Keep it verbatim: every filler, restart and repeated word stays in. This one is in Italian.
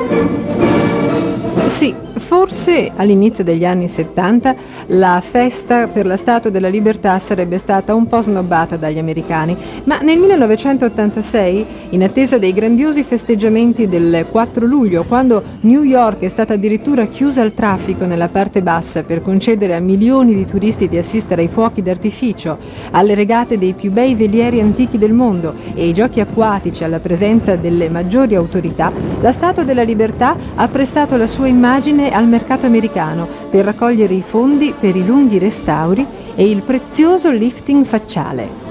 Sì, forse all'inizio degli anni settanta la festa per la Statua della Libertà sarebbe stata un po' snobbata dagli americani, ma nel millenovecentottantasei, in attesa dei grandiosi festeggiamenti del quattro luglio, quando New York è stata addirittura chiusa al traffico nella parte bassa per concedere a milioni di turisti di assistere ai fuochi d'artificio, alle regate dei più bei velieri antichi del mondo e ai giochi acquatici alla presenza delle maggiori autorità, la Statua della Libertà ha prestato la sua immagine al mercato americano per raccogliere i fondi per i lunghi restauri e il prezioso lifting facciale.